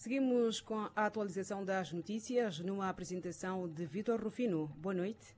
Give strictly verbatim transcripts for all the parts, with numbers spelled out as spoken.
Seguimos com a atualização das notícias numa apresentação de Vitor Rufino. Boa noite.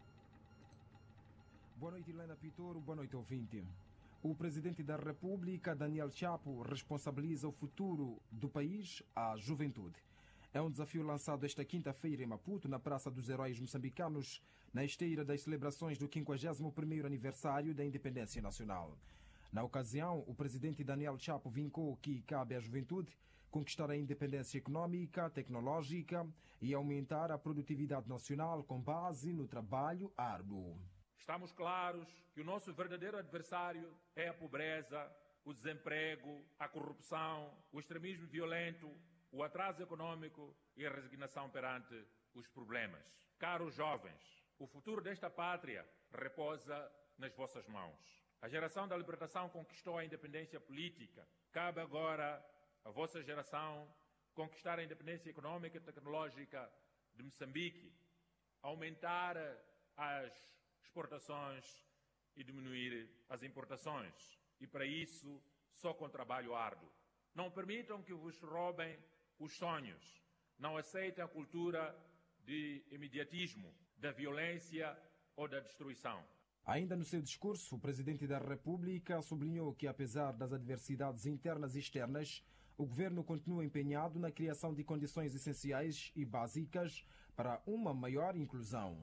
Boa noite, Helena Pitoro. Boa noite, ouvinte. O presidente da República, Daniel Chapo, responsabiliza o futuro do país à juventude. É um desafio lançado esta quinta-feira em Maputo, na Praça dos Heróis Moçambicanos, na esteira das celebrações do quinquagésimo primeiro aniversário da Independência Nacional. Na ocasião, o presidente Daniel Chapo vincou que cabe à juventude conquistar a independência econômica, tecnológica e aumentar a produtividade nacional com base no trabalho árduo. Estamos claros que o nosso verdadeiro adversário é a pobreza, o desemprego, a corrupção, o extremismo violento, o atraso econômico e a resignação perante os problemas. Caros jovens, o futuro desta pátria repousa nas vossas mãos. A geração da libertação conquistou a independência política. Cabe agora à vossa geração conquistar a independência econômica e tecnológica de Moçambique, aumentar as exportações e diminuir as importações. E para isso, só com trabalho árduo. Não permitam que vos roubem os sonhos. Não aceitem a cultura de imediatismo, da violência ou da destruição. Ainda no seu discurso, o presidente da República sublinhou que, apesar das adversidades internas e externas, o governo continua empenhado na criação de condições essenciais e básicas para uma maior inclusão.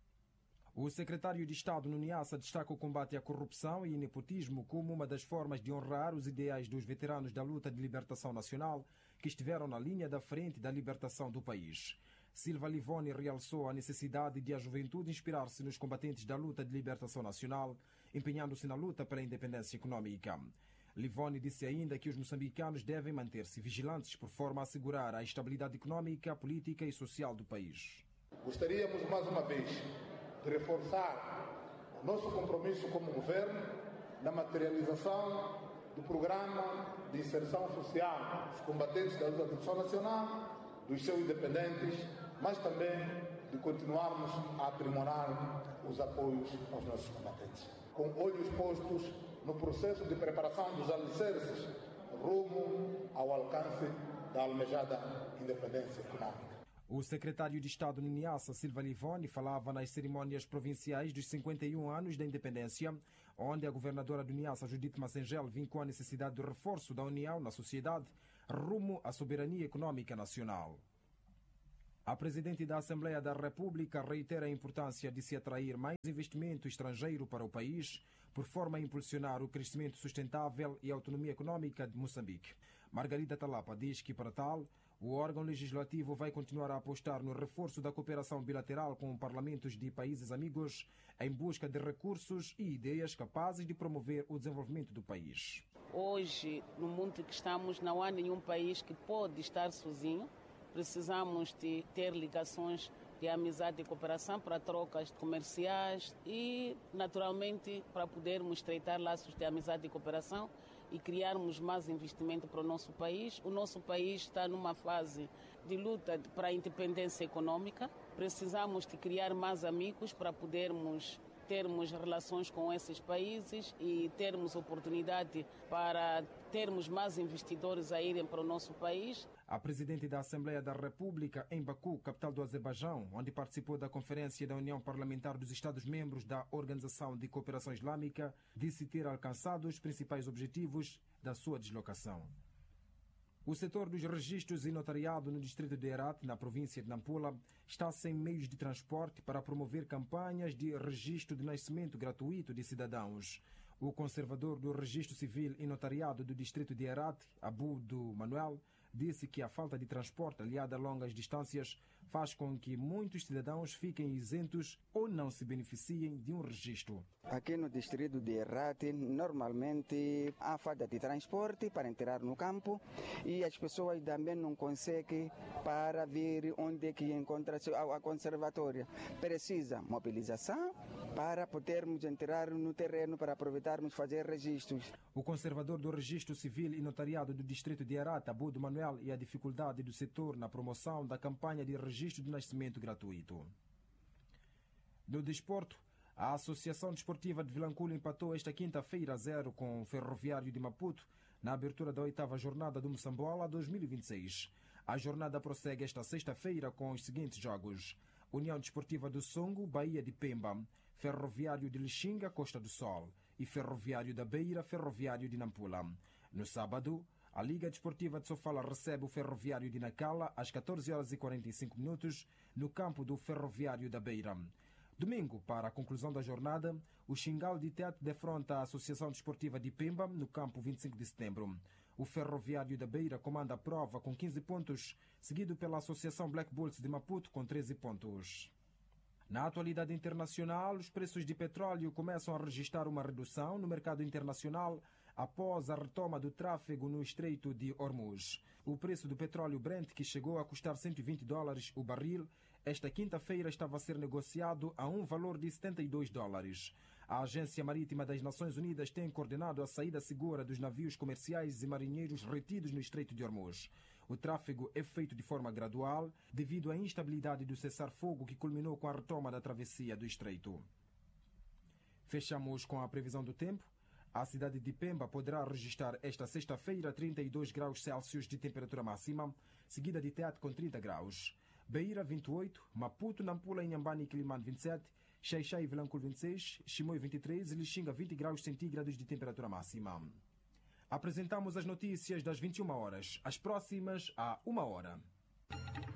O secretário de Estado no Niassa destaca o combate à corrupção e nepotismo como uma das formas de honrar os ideais dos veteranos da luta de libertação nacional que estiveram na linha da frente da libertação do país. Silva Livoni realçou a necessidade de a juventude inspirar-se nos combatentes da luta de libertação nacional, empenhando-se na luta pela independência econômica. Livoni disse ainda que os moçambicanos devem manter-se vigilantes por forma a assegurar a estabilidade econômica, política e social do país. Gostaríamos mais uma vez de reforçar o nosso compromisso como governo na materialização do programa de inserção social dos combatentes da luta de libertação nacional, dos seus independentes, mas também de continuarmos a aprimorar os apoios aos nossos combatentes, com olhos postos no processo de preparação dos alicerces rumo ao alcance da almejada independência econômica. O secretário de Estado no Niassa, Silva Livoni, falava nas cerimônias provinciais dos cinquenta e um anos da independência, onde a governadora do Niassa, Judith Massengel, vincou a necessidade do reforço da união na sociedade rumo à soberania econômica nacional. A presidente da Assembleia da República reitera a importância de se atrair mais investimento estrangeiro para o país, por forma a impulsionar o crescimento sustentável e a autonomia econômica de Moçambique. Margarida Talapa diz que, para tal, o órgão legislativo vai continuar a apostar no reforço da cooperação bilateral com parlamentos de países amigos em busca de recursos e ideias capazes de promover o desenvolvimento do país. Hoje, no mundo que estamos, não há nenhum país que pode estar sozinho. Precisamos de ter ligações de amizade e cooperação para trocas comerciais e, naturalmente, para podermos estreitar laços de amizade e cooperação e criarmos mais investimento para o nosso país. O nosso país está numa fase de luta para a independência econômica. Precisamos de criar mais amigos para podermos termos relações com esses países e termos oportunidade para termos mais investidores a irem para o nosso país. A presidente da Assembleia da República em Baku, capital do Azerbaijão, onde participou da Conferência da União Parlamentar dos Estados-Membros da Organização de Cooperação Islâmica, disse ter alcançado os principais objetivos da sua deslocação. O setor dos registros e notariado no distrito de Herat, na província de Nampula, está sem meios de transporte para promover campanhas de registro de nascimento gratuito de cidadãos. O conservador do registro civil e notariado do distrito de Herat, Abudo Manuel, disse que a falta de transporte aliada a longas distâncias faz com que muitos cidadãos fiquem isentos ou não se beneficiem de um registro. Aqui no distrito de Herat, normalmente há falta de transporte para entrar no campo e as pessoas também não conseguem para vir onde é que encontra-se a conservatória. Precisa mobilização para podermos entrar no terreno para aproveitarmos fazer registros. O conservador do registro civil e notariado do distrito de Herat, Abudo Manuel, e a dificuldade do setor na promoção da campanha de registro de nascimento gratuito. No desporto, a Associação Desportiva de Vilanculo empatou esta quinta-feira a zero com o Ferroviário de Maputo na abertura da oitava jornada do Moçambola dois mil e vinte e seis. A jornada prossegue esta sexta-feira com os seguintes jogos: União Desportiva do Songo, Bahia de Pemba, Ferroviário de Lixinga, Costa do Sol e Ferroviário da Beira, Ferroviário de Nampula. No sábado, a Liga Desportiva de Sofala recebe o Ferroviário de Nacala às catorze horas e quarenta e cinco minutos no campo do Ferroviário da Beira. Domingo, para a conclusão da jornada, o Xingal de Tete defronta a Associação Desportiva de Pemba no campo vinte e cinco de setembro. O Ferroviário da Beira comanda a prova com quinze pontos, seguido pela Associação Black Bulls de Maputo com treze pontos. Na atualidade internacional, os preços de petróleo começam a registrar uma redução no mercado internacional após a retoma do tráfego no Estreito de Hormuz. O preço do petróleo Brent, que chegou a custar cento e vinte dólares o barril, esta quinta-feira estava a ser negociado a um valor de setenta e dois dólares. A Agência Marítima das Nações Unidas tem coordenado a saída segura dos navios comerciais e marinheiros retidos no Estreito de Hormuz. O tráfego é feito de forma gradual devido à instabilidade do cessar-fogo que culminou com a retoma da travessia do Estreito. Fechamos com a previsão do tempo. A cidade de Pemba poderá registrar esta sexta-feira trinta e dois graus Celsius de temperatura máxima, seguida de Tete com trinta graus. Beira vinte e oito, Maputo, Nampula, Inhambane e Quilimane vinte e sete, Xai-Xai e Vilanculo vinte e seis, Chimoio vinte e três e Lixinga vinte graus centígrados de temperatura máxima. Apresentamos as notícias das vinte e uma horas, as próximas a uma hora.